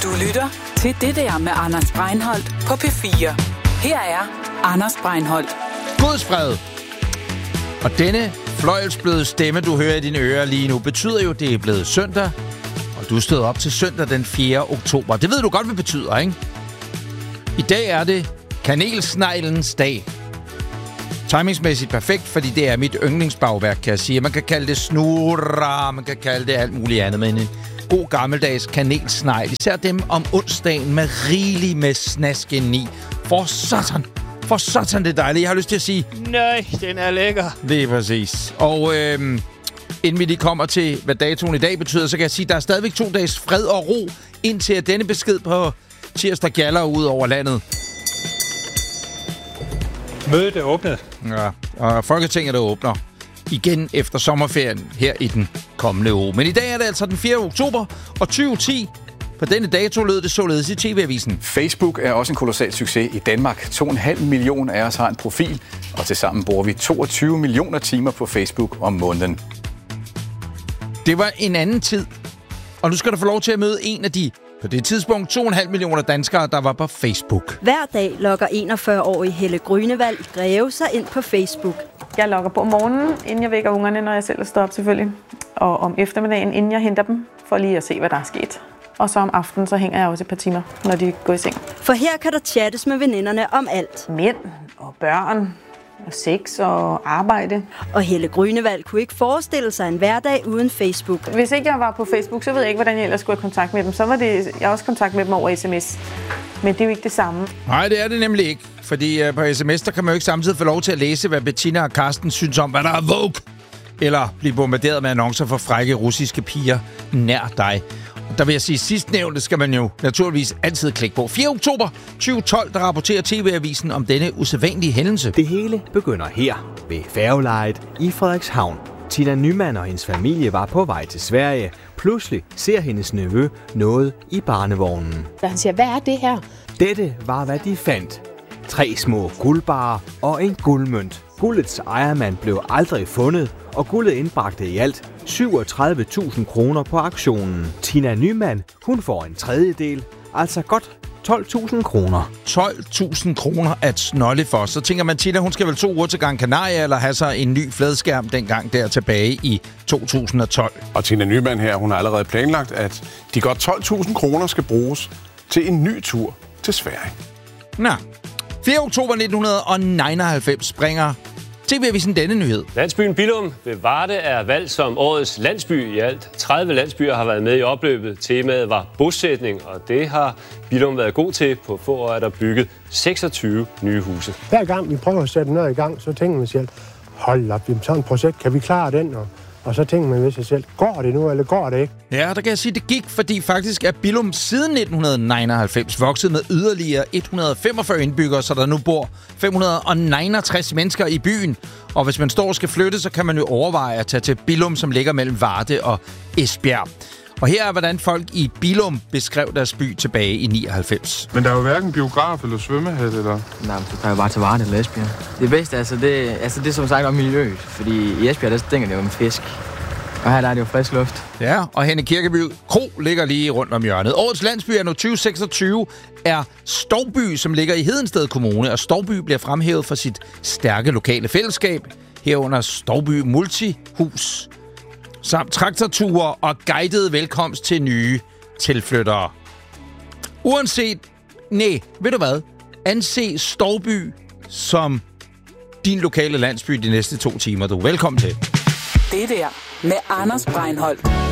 Du lytter til Det der med Anders Breinholt på P4. Her er Anders Breinholt. Guds fred. Og denne fløjelsbløde stemme, du hører i dine ører lige nu, betyder jo, at det er blevet søndag. Og du stod op til søndag den 4. oktober. Det ved du godt, hvad det betyder, ikke? I dag er det kanelsneglens dag. Timingsmæssigt perfekt, fordi det er mit yndlingsbagværk, kan jeg sige. Man kan kalde det snurra, man kan kalde det alt muligt andet, men en god gammeldags kanelsnegl. Især dem om onsdagen med rigeligt med snasken i. For satan, det er dejligt. Jeg har lyst til at sige... Nej, den er lækker. Det er præcis. Og inden vi lige kommer til, hvad datoen i dag betyder, så kan jeg sige, at der er stadigvæk 2 dages fred og ro, indtil at denne besked på tirsdag gjalder ud over landet. Mødet er åbnet. Ja, og Folketinget, der åbner igen efter sommerferien her i den kommende uge. Men i dag er det altså den 4. oktober, og 2010. På denne dato lød det således i TV-avisen. Facebook er også en kolossal succes i Danmark. 2,5 millioner af os har en profil, og tilsammen bruger vi 22 millioner timer på Facebook om måneden. Det var en anden tid, og nu skal du få lov til at møde en af de, på det tidspunkt, 2,5 millioner danskere, der var på Facebook. Hver dag logger 41-årige Helle Grønevald i Greve sig ind på Facebook. Jeg logger på om morgenen, inden jeg vækker ungerne, når jeg selv er stået op selvfølgelig. Og om eftermiddagen, inden jeg henter dem, for lige at se, hvad der er sket. Og så om aftenen, så hænger jeg også et par timer, når de går i seng. For her kan der chattes med veninderne om alt. Mænd og børn og sex og arbejde. Og Helle Grønevald kunne ikke forestille sig en hverdag uden Facebook. Hvis ikke jeg var på Facebook, så ved jeg ikke, hvordan jeg ellers skulle have kontakt med dem. Så var det, jeg også kontakt med dem over sms. Men det er jo ikke det samme. Nej, det er det nemlig ikke. Fordi på sms, der kan man jo ikke samtidig få lov til at læse, hvad Bettina og Karsten synes om, hvad der er Vogue. Eller blive bombarderet med annoncer for frække russiske piger nær dig. Der vil jeg sige, sidstnævnte skal man jo naturligvis altid klikke på. 4. oktober 2012, der rapporterer TV-avisen om denne usædvanlige hændelse. Det hele begynder her, ved færgelejet i Frederikshavn. Tina Nyman og hendes familie var på vej til Sverige. Pludselig ser hendes nevø noget i barnevognen. Da han siger, hvad er det her? Dette var, hvad de fandt. 3 små guldbarer og en guldmønt. Guldets ejermand blev aldrig fundet, og guldet indbragte i alt 37.000 kroner på auktionen. Tina Nyman, hun får en tredjedel, altså godt 12.000 kroner. 12.000 kroner at snolle for. Så tænker man, Tina, hun skal vel 2 uger til Gran Canaria, eller have sig en ny fladskærm dengang der tilbage i 2012. Og Tina Nyman her, hun har allerede planlagt, at de godt 12.000 kroner skal bruges til en ny tur til Sverige. Nå, 4. oktober 1999 springer TV-avisen denne nyhed. Landsbyen Billum ved Varde er valgt som årets landsby i alt. 30 landsbyer har været med i opløbet. Temaet var bosætning, og det har Billum været god til. På få år er der bygget 26 nye huse. Hver gang vi prøver at sætte noget i gang, så tænker man selv, hold op, sådan et projekt, kan vi klare den? Og så tænker man ved sig selv, går det nu, eller går det ikke? Ja, der kan jeg sige, det gik, fordi faktisk er Billum siden 1999 vokset med yderligere 145 indbyggere, så der nu bor 569 mennesker i byen. Og hvis man står og skal flytte, så kan man jo overveje at tage til Billum, som ligger mellem Varde og Esbjerg. Og her er, hvordan folk i Billum beskrev deres by tilbage i 99. Men der er jo hverken biograf eller svømmehal, eller? Nej, så kan jeg bare til Varde eller Esbjerg. Det bedste, det er som sagt om miljøet, fordi i Esbjerg, der stinker det jo med fisk. Og her der er det jo frisk luft. Ja, og Henne Kirkeby Kro ligger lige rundt om hjørnet. Årets landsby er nu 2026 er Stouby, som ligger i Hedensted Kommune. Og Stouby bliver fremhævet for sit stærke lokale fællesskab. Herunder Stouby Multihus. Samt traktorture og guidede velkomst til nye tilflyttere. Uanset... ved du hvad? Anse Stouby som din lokale landsby de næste 2 timer. Du er velkommen til. Det der med Anders Breinholt.